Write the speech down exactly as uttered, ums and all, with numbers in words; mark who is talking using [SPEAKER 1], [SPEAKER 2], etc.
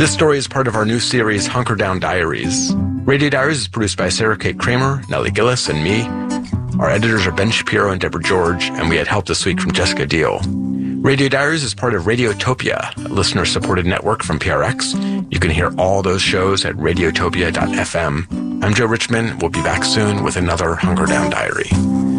[SPEAKER 1] This story is part of our new series, Hunker Down Diaries. Radio Diaries is produced by Sarah Kate Kramer, Nellie Gillis, and me. Our editors are Ben Shapiro and Deborah George, and we had help this week from Jessica Deal. Radio Diaries is part of Radiotopia, a listener-supported network from P R X. You can hear all those shows at radiotopia dot f m. I'm Joe Richman. We'll be back soon with another Hunker Down Diary.